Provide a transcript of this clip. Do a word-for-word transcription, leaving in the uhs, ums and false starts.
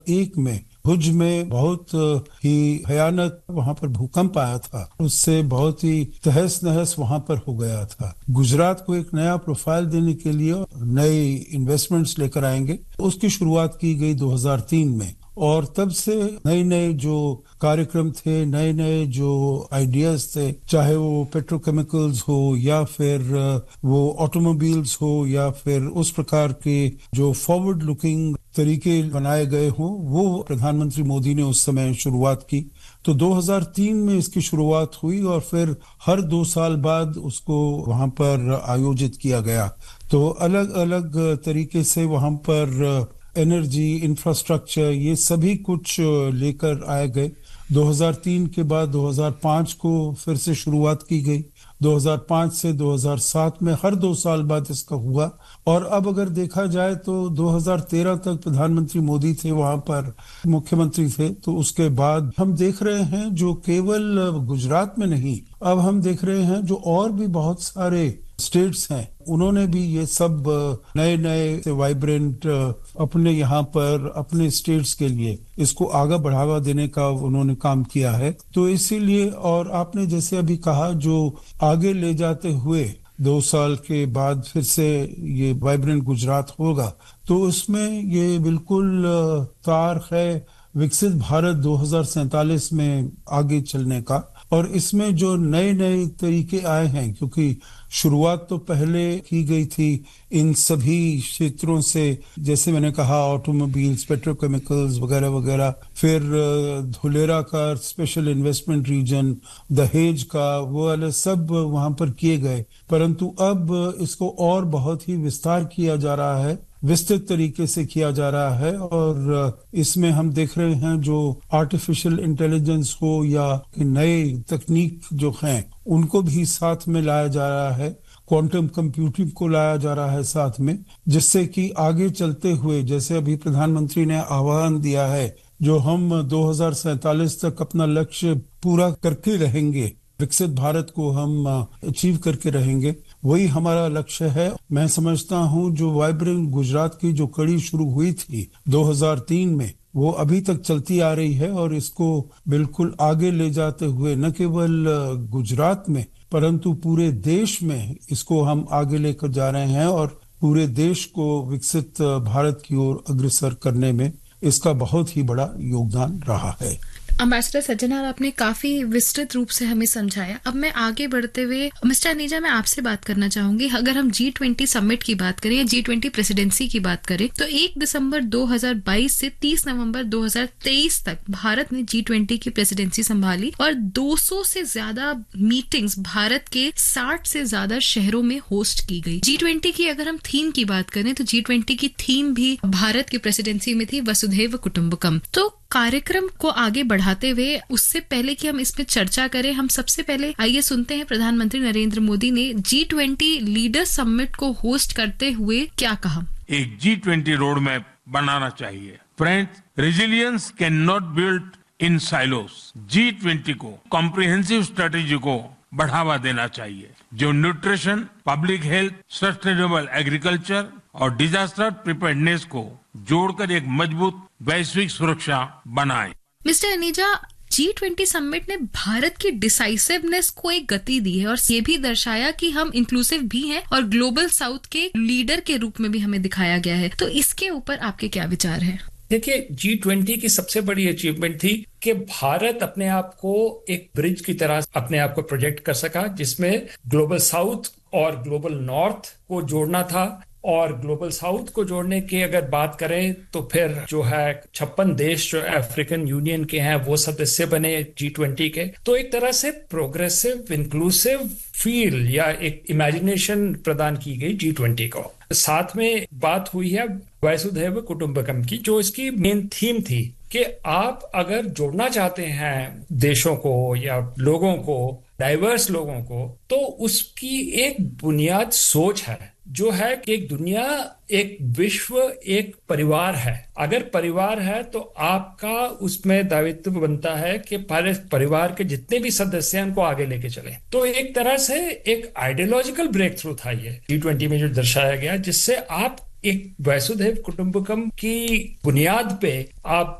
एक में भुज में बहुत ही भयानक वहां पर भूकंप आया था, उससे बहुत ही तहस नहस वहां पर हो गया था। गुजरात को एक नया प्रोफाइल देने के लिए नए इन्वेस्टमेंट्स लेकर आएंगे, उसकी शुरुआत की गई दो हज़ार तीन में। और तब से नए नए जो कार्यक्रम थे, नए नए जो आइडियाज थे, चाहे वो पेट्रोकेमिकल्स हो या फिर वो ऑटोमोबाइल्स हो या फिर उस प्रकार के जो फॉरवर्ड लुकिंग तरीके बनाए गए हों, वो प्रधानमंत्री मोदी ने उस समय शुरुआत की। तो दो हज़ार तीन में इसकी शुरुआत हुई और फिर हर दो साल बाद उसको वहां पर आयोजित किया गया। तो अलग अलग तरीके से वहां पर एनर्जी, इंफ्रास्ट्रक्चर, ये सभी कुछ लेकर आए गए। दो हज़ार तीन के बाद दो हज़ार पाँच को फिर से शुरुआत की गई। दो हज़ार पाँच से दो हज़ार सात में हर दो साल बाद इसका हुआ। और अब अगर देखा जाए तो दो हज़ार तेरह तक प्रधानमंत्री मोदी थे, वहां पर मुख्यमंत्री थे। तो उसके बाद हम देख रहे हैं जो केवल गुजरात में नहीं, अब हम देख रहे हैं जो और भी बहुत सारे स्टेट्स हैं, उन्होंने भी ये सब नए नए वाइब्रेंट अपने यहाँ पर अपने स्टेट्स के लिए इसको आगे बढ़ावा देने का उन्होंने काम किया है। तो इसीलिए, और आपने जैसे अभी कहा, जो आगे ले जाते हुए दो साल के बाद फिर से ये वाइब्रेंट गुजरात होगा, तो उसमें ये बिल्कुल तार है विकसित भारत दो हज़ार सैंतालीस में आगे चलने का। और इसमें जो नए नए तरीके आए हैं, क्योंकि शुरुआत तो पहले की गई थी इन सभी क्षेत्रों से, जैसे मैंने कहा ऑटोमोबाइल्स, पेट्रोकेमिकल्स वगैरह वगैरह, फिर धुलेरा का स्पेशल इन्वेस्टमेंट रीजन, दहेज का, वो वाले सब वहां पर किए गए। परंतु अब इसको और बहुत ही विस्तार किया जा रहा है, विस्तृत तरीके से किया जा रहा है। और इसमें हम देख रहे हैं जो आर्टिफिशियल इंटेलिजेंस हो या नए तकनीक जो हैं, उनको भी साथ में लाया जा रहा है। क्वांटम कंप्यूटिंग को लाया जा रहा है साथ में, जिससे कि आगे चलते हुए, जैसे अभी प्रधानमंत्री ने आह्वान दिया है, जो हम दो हज़ार सैंतालीस तक अपना लक्ष्य पूरा करके रहेंगे, विकसित भारत को हम अचीव करके रहेंगे, वही हमारा लक्ष्य है। मैं समझता हूँ जो वाइब्रेंट गुजरात की जो कड़ी शुरू हुई थी दो हज़ार तीन में, वो अभी तक चलती आ रही है। और इसको बिल्कुल आगे ले जाते हुए न केवल गुजरात में परंतु पूरे देश में इसको हम आगे लेकर जा रहे हैं और पूरे देश को विकसित भारत की ओर अग्रसर करने में इसका बहुत ही बड़ा योगदान रहा है। एम्बेसडर सज्जनार, आपने काफी विस्तृत रूप से हमें समझाया। अब मैं आगे बढ़ते हुए मिस्टर अनीजा, मैं आपसे बात करना चाहूंगी। अगर हम जी ट्वेंटी समिट की बात करें या जी ट्वेंटी प्रेसिडेंसी की बात करें, तो एक दिसंबर दो हज़ार बाईस से तीस नवंबर दो हज़ार तेईस तक भारत ने जी ट्वेंटी की प्रेसिडेंसी संभाली और दो सौ से ज्यादा मीटिंग्स भारत के साठ से ज्यादा शहरों में होस्ट की गई। जी ट्वेंटी की अगर हम थीम की बात करें तो जी ट्वेंटी की थीम भी भारत की प्रेसिडेंसी में थी, वसुधैव कुटुंबकम। तो कार्यक्रम को आगे बढ़ाते हुए, उससे पहले कि हम इसमें चर्चा करें, हम सबसे पहले आइए सुनते हैं प्रधानमंत्री नरेंद्र मोदी ने जी ट्वेंटी लीडर समिट को होस्ट करते हुए क्या कहा। एक जी ट्वेंटी रोड मैप बनाना चाहिए। Friends, resilience can not build in silos. G twenty को कॉम्प्रिहेंसिव स्ट्रेटेजी को बढ़ावा देना चाहिए, जो nutrition, public health, sustainable agriculture और डिजास्टर प्रिपेयर्डनेस को जोड़कर एक मजबूत वैश्विक सुरक्षा बनाए। Mister Aneeza, G twenty summit ने भारत की डिसाइसिवनेस को एक गति दी है और ये भी दर्शाया कि हम इंक्लूसिव भी हैं और ग्लोबल साउथ के लीडर के रूप में भी हमें दिखाया गया है। तो इसके ऊपर आपके क्या विचार हैं? देखिए, जी ट्वेंटी की सबसे बड़ी अचीवमेंट थी कि भारत अपने आप को एक ब्रिज की तरह अपने आप को प्रोजेक्ट कर सका, जिसमें ग्लोबल साउथ और ग्लोबल नॉर्थ को जोड़ना था। और ग्लोबल साउथ को जोड़ने की अगर बात करें तो फिर जो है छप्पन देश जो अफ्रीकन यूनियन के हैं वो सदस्य बने जी ट्वेंटी के। तो एक तरह से प्रोग्रेसिव इंक्लूसिव फील या एक इमेजिनेशन प्रदान की गई जी ट्वेंटी को। साथ में बात हुई है वसुधैव कुटुंबकम की, जो इसकी मेन थीम थी कि आप अगर जोड़ना चाहते हैं देशों को या लोगों को, डाइवर्स लोगों को, तो उसकी एक बुनियाद सोच है जो है कि एक दुनिया, एक विश्व, एक परिवार है। अगर परिवार है तो आपका उसमें दायित्व बनता है कि परिवार के जितने भी सदस्य हैं उनको आगे लेके चलें। तो एक तरह से एक आइडियोलॉजिकल ब्रेक थ्रू था ये जी ट्वेंटी में जो दर्शाया गया, जिससे आप एक वसुधैव कुटुंबकम की बुनियाद पे आप